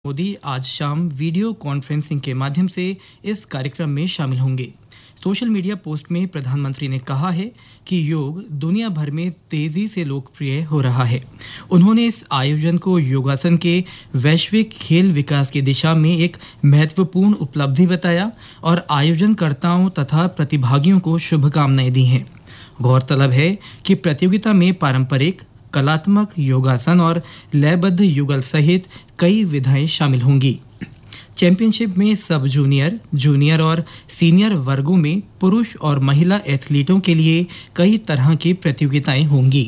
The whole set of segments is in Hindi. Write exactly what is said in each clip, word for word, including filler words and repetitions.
मोदी आज शाम वीडियो कॉन्फ्रेंसिंग के माध्यम से इस कार्यक्रम में शामिल होंगे। सोशल मीडिया पोस्ट में प्रधानमंत्री ने कहा है कि योग दुनिया भर में तेजी से लोकप्रिय हो रहा है। उन्होंने इस आयोजन को योगासन के वैश्विक खेल विकास की दिशा में एक महत्वपूर्ण उपलब्धि बताया और आयोजनकर्ताओं तथा प्रतिभागियों को शुभकामनाएं दी हैं। गौरतलब है कि प्रतियोगिता में पारंपरिक, कलात्मक योगासन और लयबद्ध युगल सहित कई विधाएं शामिल होंगी। चैंपियनशिप में सब जूनियर, जूनियर और सीनियर वर्गों में पुरुष और महिला एथलीटों के लिए कई तरह की प्रतियोगिताएं होंगी।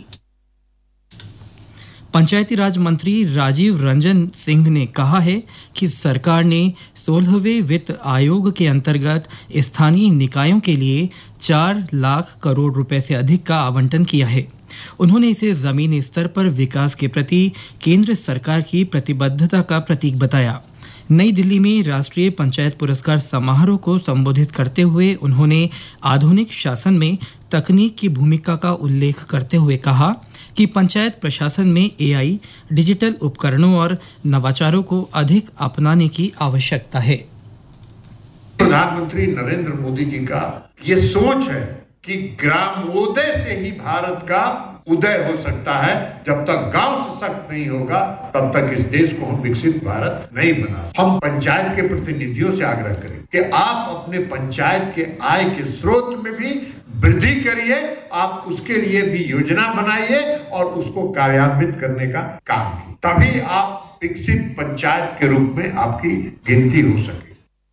पंचायती राज मंत्री राजीव रंजन सिंह ने कहा है कि सरकार ने सोलहवें वित्त आयोग के अंतर्गत स्थानीय निकायों के लिए चार लाख करोड़ रुपए से अधिक का आवंटन किया है। उन्होंने इसे जमीनी स्तर पर विकास के प्रति केंद्र सरकार की प्रतिबद्धता का प्रतीक बताया। नई दिल्ली में राष्ट्रीय पंचायत पुरस्कार समारोह को संबोधित करते हुए उन्होंने आधुनिक शासन में तकनीक की भूमिका का उल्लेख करते हुए कहा कि पंचायत प्रशासन में एआई, डिजिटल उपकरणों और नवाचारों को अधिक अपनाने की आवश्यकता है। प्रधानमंत्री नरेंद्र मोदी जी का ये सोच है कि ग्रामोदय से ही भारत का उदय हो सकता है। जब तक गांव सशक्त नहीं होगा तब तक इस देश को हम विकसित भारत नहीं बना सकते। हम पंचायत के प्रतिनिधियों से आग्रह करें कि आप अपने पंचायत के आय के स्रोत में भी वृद्धि करिए, आप उसके लिए भी योजना बनाइए और उसको कार्यान्वित करने का काम कीजिए, तभी आप विकसित पंचायत के रूप में आपकी गिनती हो सके।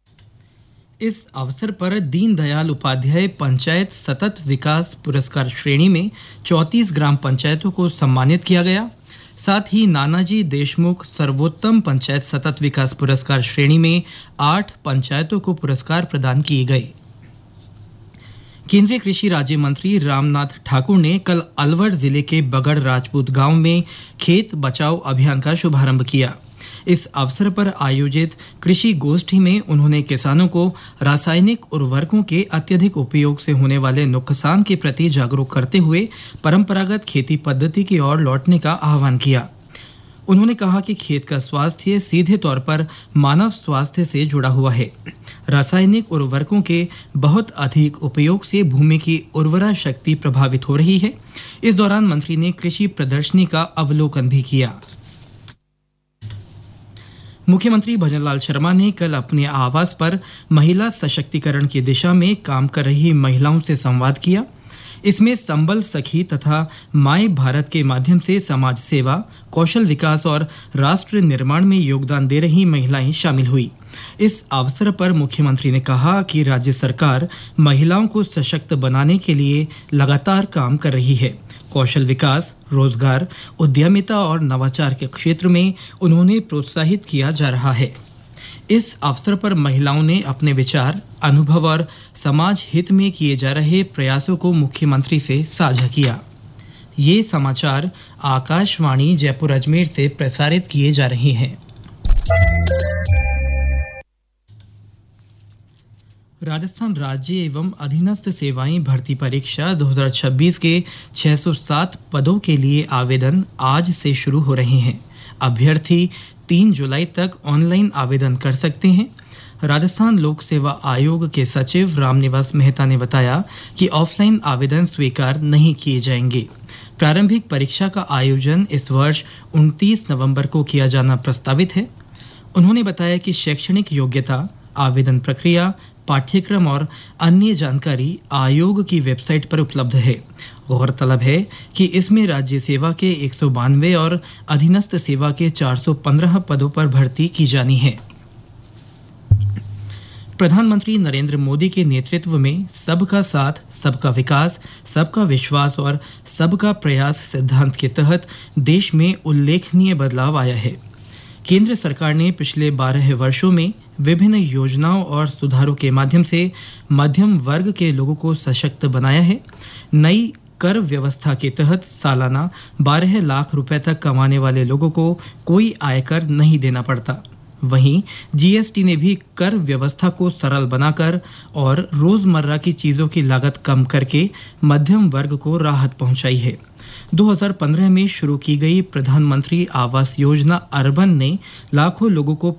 इस अवसर पर दीनदयाल उपाध्याय पंचायत सतत विकास पुरस्कार श्रेणी में चौंतीस ग्राम पंचायतों को सम्मानित किया गया। साथ ही नानाजी देशमुख सर्वोत्तम पंचायत सतत विकास पुरस्कार श्रेणी में आठ पंचायतों को पुरस्कार प्रदान किए गए। केंद्रीय कृषि राज्य मंत्री रामनाथ ठाकुर ने कल अलवर जिले के बगड़ राजपूत गांव में खेत बचाओ अभियान का शुभारंभ किया। इस अवसर पर आयोजित कृषि गोष्ठी में उन्होंने किसानों को रासायनिक उर्वरकों के अत्यधिक उपयोग से होने वाले नुकसान के प्रति जागरूक करते हुए परंपरागत खेती पद्धति की ओर लौटने का आह्वान किया। उन्होंने कहा कि खेत का स्वास्थ्य सीधे तौर पर मानव स्वास्थ्य से जुड़ा हुआ है। रासायनिक उर्वरकों के बहुत अधिक उपयोग से भूमि की उर्वरा शक्ति प्रभावित हो रही है। इस दौरान मंत्री ने कृषि प्रदर्शनी का अवलोकन भी किया। मुख्यमंत्री भजनलाल शर्मा ने कल अपने आवास पर महिला सशक्तिकरण की दिशा में काम कर रही महिलाओं से संवाद किया। इसमें संबल सखी तथा माय भारत के माध्यम से समाज सेवा, कौशल विकास और राष्ट्र निर्माण में योगदान दे रही महिलाएं शामिल हुई। इस अवसर पर मुख्यमंत्री ने कहा कि राज्य सरकार महिलाओं को सशक्त बनाने के लिए लगातार काम कर रही है। कौशल विकास, रोजगार, उद्यमिता और नवाचार के क्षेत्र में उन्होंने प्रोत्साहित किया जा रहा है। इस अवसर पर महिलाओं ने अपने विचार, अनुभव और समाज हित में किए जा रहे प्रयासों को मुख्यमंत्री से साझा किया। ये समाचार आकाशवाणी जयपुर अजमेर से प्रसारित किए जा रहे हैं। राजस्थान राज्य एवं अधीनस्थ सेवाएं भर्ती परीक्षा दो हज़ार छब्बीस के छह सौ सात पदों के लिए आवेदन आज से शुरू हो रहे हैं। अभ्यर्थी तीन जुलाई तक ऑनलाइन आवेदन कर सकते हैं। राजस्थान लोक सेवा आयोग के सचिव रामनिवास मेहता ने बताया कि ऑफलाइन आवेदन स्वीकार नहीं किए जाएंगे। प्रारंभिक परीक्षा का आयोजन इस वर्ष उनतीस नवंबर को किया जाना प्रस्तावित है। उन्होंने बताया कि शैक्षणिक योग्यता, आवेदन प्रक्रिया, पाठ्यक्रम और अन्य जानकारी आयोग की वेबसाइट पर उपलब्ध है। गौरतलब है कि इसमें राज्य सेवा के एक सौ बानवे और अधीनस्थ सेवा के चार सौ पंद्रह पदों पर भर्ती की जानी है। प्रधानमंत्री नरेंद्र मोदी के नेतृत्व में सबका साथ, सबका विकास, सबका विश्वास और सबका प्रयास सिद्धांत के तहत देश में उल्लेखनीय बदलाव आया है। केंद्र सरकार ने पिछले बारह वर्षों में विभिन्न योजनाओं और सुधारों के माध्यम से मध्यम वर्ग के लोगों को सशक्त बनाया है। नई कर व्यवस्था के तहत सालाना बारह लाख रुपए तक कमाने वाले लोगों को कोई आयकर नहीं देना पड़ता। वहीं जीएसटी ने भी कर व्यवस्था को सरल बनाकर और रोजमर्रा की चीजों की लागत कम करके मध्यम वर्ग को राहत पहुंचाई है। दो हज़ार पंद्रह में शुरू की गई प्रधानमंत्री आवास योजना अर्बन ने लाखों लोगों को